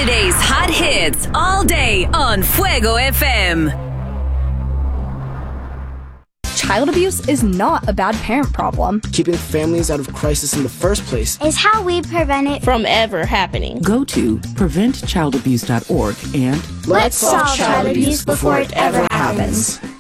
Saturday's hot hits all day on Fuego FM. Child abuse is not a bad parent problem. Keeping families out of crisis in the first place is how we prevent it from ever happening. Go to preventchildabuse.org and let's solve child abuse before it ever happens.